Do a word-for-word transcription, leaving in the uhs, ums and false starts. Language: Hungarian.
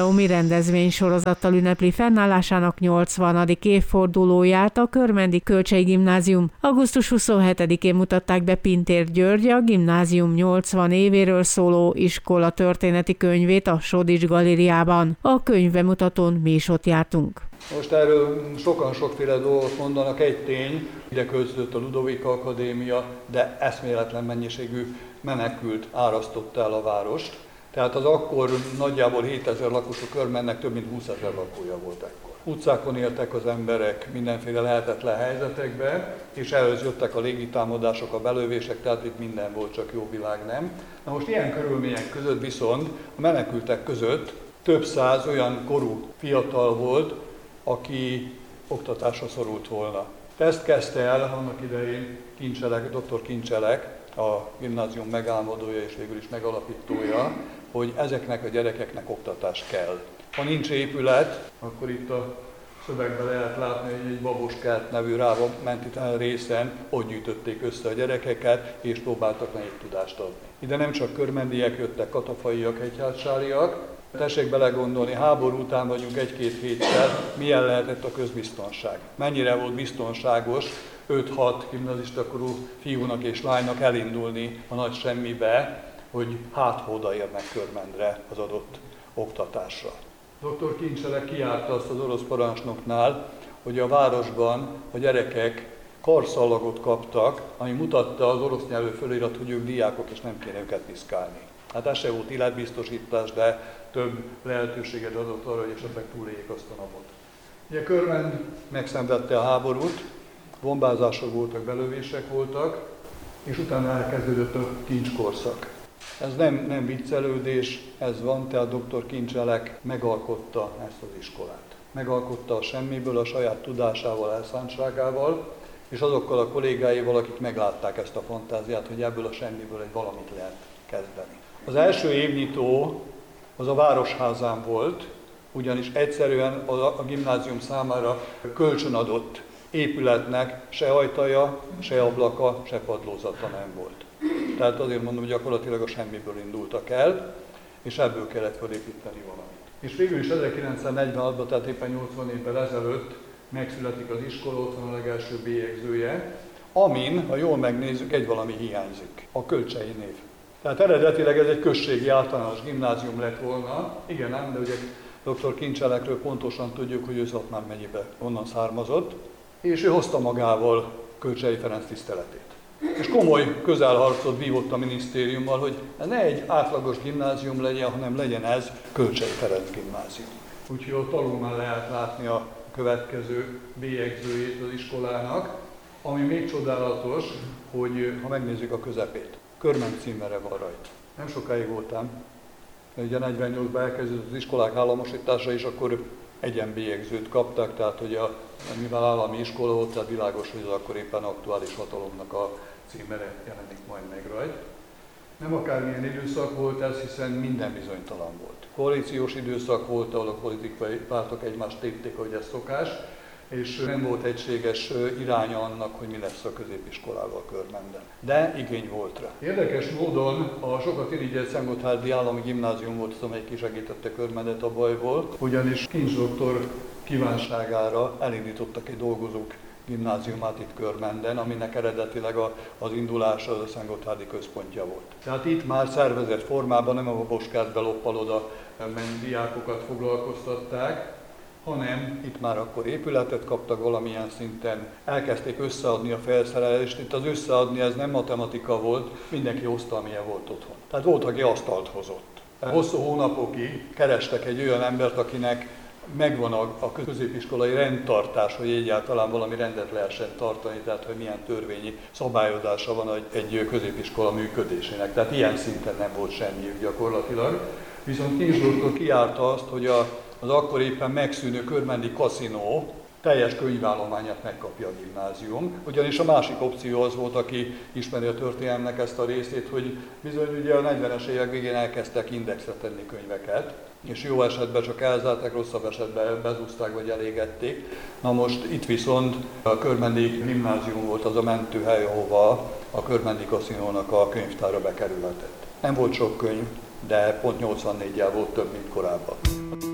Omi rendezvénysorozattal ünnepli fennállásának nyolcvanadik évfordulóját a Körmendi Kölcsey Gimnázium. augusztus huszonhetedikén mutatták be Pintér György a gimnázium nyolcvan évéről szóló iskola történeti könyvét a Sodics galériában. A könyvbemutatón mi is ott jártunk. Most erről sokan sokféle dolgot mondanak, egy tény, ide költözött a Ludovika Akadémia, de eszméletlen mennyiségű menekült árasztotta el a várost. Tehát az akkor nagyjából hétezer lakosú Körmendnek több mint húszezer lakója volt ekkor. Utcákon éltek az emberek mindenféle lehetetlen helyzetekbe, és ehhez jöttek a légitámadások, a belövések, tehát itt minden volt, csak jó világ nem. Na most ilyen körülmények között viszont a menekültek között több száz olyan korú fiatal volt, aki oktatásra szorult volna. Ezt kezdte el annak idején Kincselek, doktor Kincselek, a gimnázium megálmodója és végül is megalapítója, hogy ezeknek a gyerekeknek oktatás kell. Ha nincs épület, akkor itt a szövegben lehet látni, hogy egy Baboskert nevű rámentétlen részen ott gyűjtötték össze a gyerekeket, és próbáltak nekik tudást adni. Ide nem csak körmendiek jöttek, katafaiak, hegyhátsáriak. Tessék belegondolni, háború után vagyunk egy-két héttel, milyen lehetett a közbiztonság. Mennyire volt biztonságos öt-hat gimnazistakorú fiúnak és lánynak elindulni a nagy semmibe, hogy hát ha odaérnek Körmendre az adott oktatásra. doktor Kincselek kiárta azt az orosz parancsnoknál, hogy a városban a gyerekek karszallagot kaptak, ami mutatta az orosz nyelvű fölirat, hogy ők diákok és nem kéne őket piszkálni. Hát ez se volt életbiztosítás, de több lehetőséget adott arra, hogy esetleg túléljék azt a napot. Ugye Körmend megszenvedte a háborút, bombázások voltak, belövések voltak, és utána elkezdődött a kincskorszak. Ez nem, nem viccelődés, ez van, tehát doktor Kincselek megalkotta ezt az iskolát. Megalkotta a semmiből, a saját tudásával, elszántságával, és azokkal a kollégáival, akik meglátták ezt a fantáziát, hogy ebből a semmiből egy valamit lehet kezdeni. Az első évnyitó az a Városházán volt, ugyanis egyszerűen a gimnázium számára kölcsönadott épületnek se ajtaja, se ablaka, se padlózata nem volt. Tehát azért mondom, hogy gyakorlatilag a semmiből indultak el, és ebből kellett felépíteni valamit. És végül is ezerkilencszáznegyvenhatban, tehát éppen nyolcvan évvel ezelőtt megszületik az iskola, ott van a legelső bélyegzője, amin, ha jól megnézzük, egy valami hiányzik, a Kölcsey név. Tehát eredetileg ez egy községi általános gimnázium lett volna, igen ám, de ugye doktor Kincselekről pontosan tudjuk, hogy ő Szatmár megyébe onnan származott, és ő hozta magával Kölcsey Ferenc tiszteletét. És komoly közelharcot vívott a minisztériummal, hogy ez ne egy átlagos gimnázium legyen, hanem legyen ez Kölcsey Ferenc gimnázium. Úgyhogy ott alulmán lehet látni a következő bélyegzőjét az iskolának, ami még csodálatos, hogy ha megnézzük a közepét, Körmend címere van rajta. Nem sokáig voltam, ugye negyvennyolcban elkezdődött az iskolák államosítása, és akkor egyenbélyegzőt kaptak, tehát hogy a, mivel állami iskola volt, tehát világos, hogy az akkor éppen aktuális hatalomnak a címere jelenik majd meg rajta. Nem akármilyen időszak volt ez, hiszen minden bizonytalan volt. Koalíciós időszak volt, ahol a politikai pártok egymást tépték, hogy ez szokás, és nem volt egységes iránya annak, hogy mi lesz a középiskolával Körmenden. De igény volt rá. Érdekes módon a sokat irigyelt Szentgotthárdi Állami Gimnázium volt az, amely kisegítette Körmendet a bajból, ugyanis Kincs doktor kívánságára elindítottak egy dolgozók gimnáziumát itt Körmenden, aminek eredetileg a, az indulása az a Szentgotthárdi központja volt. Tehát itt már szervezett formában nem a Baboskert beloppaloda mennyi diákokat foglalkoztatták, hanem itt már akkor épületet kaptak valamilyen szinten, elkezdték összeadni a felszerelést. Itt az összeadni ez nem matematika volt, mindenki hozta, amilyen volt otthon. Tehát volt, aki asztalt hozott. Hosszú hónapokig kerestek egy olyan embert, akinek megvan a, a középiskolai rendtartás, hogy egyáltalán valami rendet lehessen tartani, tehát hogy milyen törvényi szabályozása van egy, egy középiskola működésének. Tehát ilyen szinten nem volt semmi gyakorlatilag. Viszont Kincs doktor kiárta azt, hogy a az akkor éppen megszűnő körmendi kaszinó teljes könyvállományát megkapja a gimnázium. Ugyanis a másik opció az volt, aki ismeri a történelmnek ezt a részét, hogy bizony ugye a negyvenes évek végén elkezdtek indexre tenni könyveket, és jó esetben csak elzárták, rosszabb esetben bezúzták vagy elégették. Na most itt viszont a körmendi gimnázium volt az a mentőhely, ahova a körmendi kaszinónak a könyvtára bekerülhetett. Nem volt sok könyv, de pont nyolcvannégyel volt több, mint korábban.